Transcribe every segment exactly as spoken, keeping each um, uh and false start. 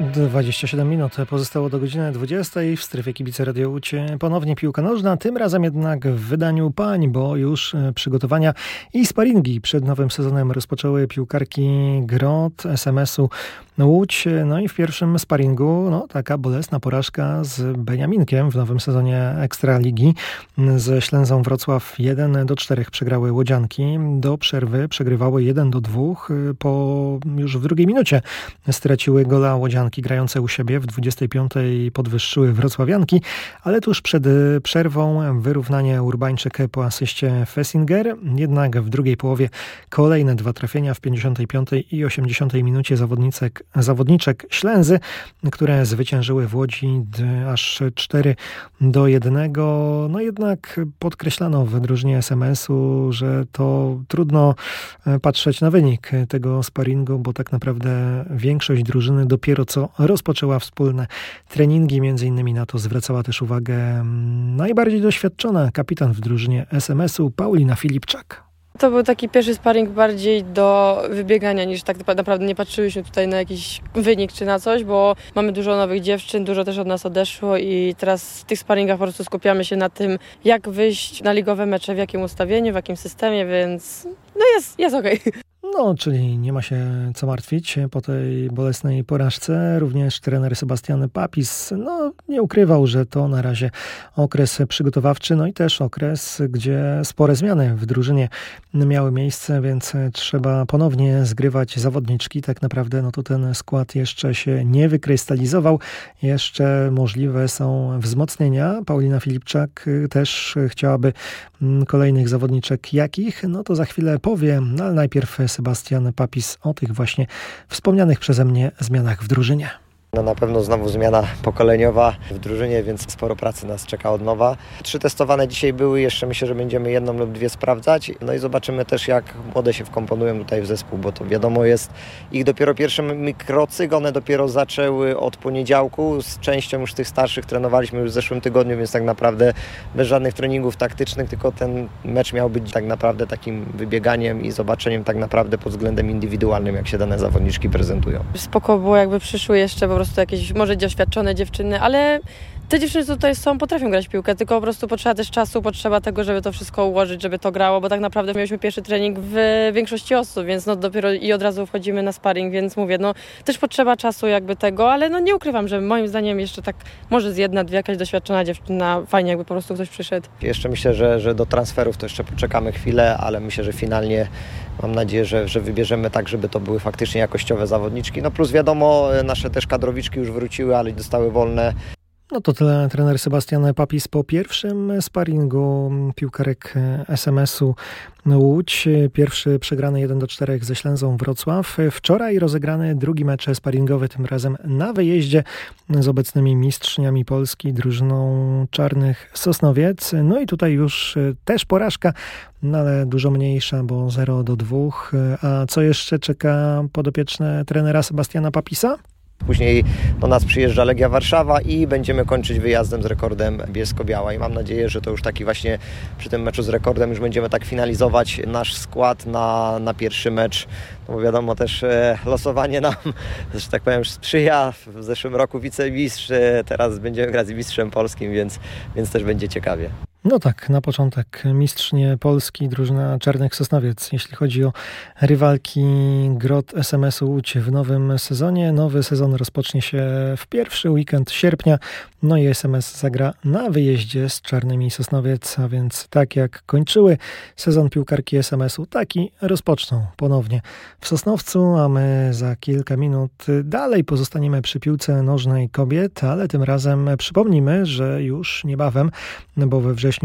dwadzieścia siedem minut pozostało do godziny dwudziestej. W strefie Kibice Radio Łódź ponownie piłka nożna, tym razem jednak w wydaniu pań, bo już przygotowania i sparingi przed nowym sezonem rozpoczęły piłkarki Grot S M S-u Łódź. No i w pierwszym sparingu no, taka bolesna porażka z Beniaminkiem w nowym sezonie Ekstraligi. Ze Ślęzą Wrocław jeden do czterech przegrały łodzianki. Do przerwy przegrywały jeden do dwóch. Po już w drugiej minucie straciły gola łodzianki grające u siebie. W dwudziestej piątej podwyższyły wrocławianki, ale tuż przed przerwą wyrównanie Urbańczyk po asyście Fessinger. Jednak w drugiej połowie kolejne dwa trafienia w pięćdziesiątej piątej i osiemdziesiątej minucie zawodniczek, zawodniczek Ślęzy, które zwyciężyły w Łodzi aż cztery do jednego. No jednak podkreślano w drużynie S M S-u, że to trudno patrzeć na wynik tego sparingu, bo tak naprawdę większość drużyny dopiero co rozpoczęła wspólne treningi. Między innymi na to zwracała też uwagę najbardziej doświadczona kapitan w drużynie S M S-u Paulina Filipczak. To był taki pierwszy sparring bardziej do wybiegania niż tak naprawdę nie patrzyliśmy tutaj na jakiś wynik czy na coś, bo mamy dużo nowych dziewczyn, dużo też od nas odeszło i teraz w tych sparingach po prostu skupiamy się na tym, jak wyjść na ligowe mecze, w jakim ustawieniu, w jakim systemie, więc no jest, jest okej. Okay. No, czyli nie ma się co martwić po tej bolesnej porażce. Również trener Sebastian Papis no, nie ukrywał, że to na razie okres przygotowawczy, no i też okres, gdzie spore zmiany w drużynie miały miejsce, więc trzeba ponownie zgrywać zawodniczki. Tak naprawdę no to ten skład jeszcze się nie wykrystalizował. Jeszcze możliwe są wzmocnienia. Paulina Filipczak też chciałaby kolejnych zawodniczek. Jakich? No to za chwilę powiem, no, ale najpierw Sebastian Papis o tych właśnie wspomnianych przeze mnie zmianach w drużynie. No na pewno znowu zmiana pokoleniowa w drużynie, więc sporo pracy nas czeka od nowa. Trzy testowane dzisiaj były, jeszcze myślę, że będziemy jedną lub dwie sprawdzać. No i zobaczymy też, jak młode się wkomponują tutaj w zespół, bo to wiadomo jest ich dopiero pierwsze mikrocyk, one dopiero zaczęły od poniedziałku. Z częścią już tych starszych trenowaliśmy już w zeszłym tygodniu, więc tak naprawdę bez żadnych treningów taktycznych, tylko ten mecz miał być tak naprawdę takim wybieganiem i zobaczeniem tak naprawdę pod względem indywidualnym, jak się dane zawodniczki prezentują. Spoko było, jakby przyszły jeszcze po prostu jakieś może doświadczone dziewczyny, ale te dziewczyny, co tutaj są, potrafią grać w piłkę, tylko po prostu potrzeba też czasu, potrzeba tego, żeby to wszystko ułożyć, żeby to grało, bo tak naprawdę mieliśmy pierwszy trening w większości osób, więc no dopiero i od razu wchodzimy na sparring, więc mówię, no też potrzeba czasu jakby tego, ale no nie ukrywam, że moim zdaniem jeszcze tak może z jedna, dwie jakaś doświadczona dziewczyna, fajnie jakby po prostu ktoś przyszedł. Jeszcze myślę, że, że do transferów to jeszcze poczekamy chwilę, ale myślę, że finalnie mam nadzieję, że, że wybierzemy tak, żeby to były faktycznie jakościowe zawodniczki. No plus wiadomo, nasze też kadrowiczki już wróciły, ale dostały wolne. No to tyle trener Sebastian Papis po pierwszym sparingu piłkarek S M S-u Łódź. Pierwszy przegrany jeden do czterech ze Ślęzą Wrocław. Wczoraj rozegrany drugi mecz sparingowy, tym razem na wyjeździe z obecnymi mistrzyniami Polski, drużyną Czarnych Sosnowiec. No i tutaj już też porażka, no ale dużo mniejsza, bo zero do dwóch. A co jeszcze czeka podopieczne trenera Sebastiana Papisa? Później do nas przyjeżdża Legia Warszawa i będziemy kończyć wyjazdem z rekordem Bielsko-Biała i mam nadzieję, że to już taki właśnie przy tym meczu z rekordem już będziemy tak finalizować nasz skład na, na pierwszy mecz. No bo wiadomo też e, losowanie nam, że tak powiem, sprzyja. W zeszłym roku wicemistrz, e, teraz będziemy grać z mistrzem polskim, więc, więc też będzie ciekawie. No tak, na początek mistrzynie Polski, drużyna Czarnych Sosnowiec. Jeśli chodzi o rywalki Grot S M S-u Łódź w nowym sezonie. Nowy sezon rozpocznie się w pierwszy weekend sierpnia. No i S M S zagra na wyjeździe z Czarnymi Sosnowiec, a więc tak jak kończyły sezon piłkarki S M S-u, taki rozpoczną ponownie w Sosnowcu, a my za kilka minut dalej pozostaniemy przy piłce nożnej kobiet, ale tym razem przypomnijmy, że już niebawem, bo we wrześniu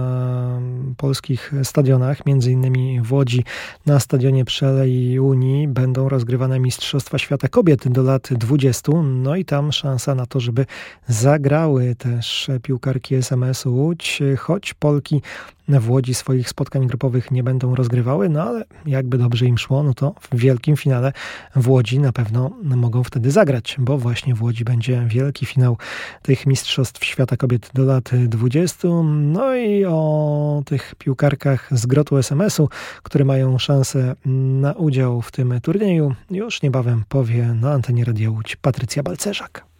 na polskich stadionach, między innymi w Łodzi na stadionie przy Alei Unii będą rozgrywane Mistrzostwa Świata Kobiet do lat dwudziestu. No i tam szansa na to, żeby zagrały też piłkarki S M S-u Łódź, choć Polki w Łodzi swoich spotkań grupowych nie będą rozgrywały, no ale jakby dobrze im szło, no to w wielkim finale w Łodzi na pewno mogą wtedy zagrać, bo właśnie w Łodzi będzie wielki finał tych Mistrzostw Świata Kobiet do lat dwudziestu. No i o tych piłkarkach z Grotu S M S-u, które mają szansę na udział w tym turnieju, już niebawem powie na antenie Radia Łódź Patrycja Balcerzak.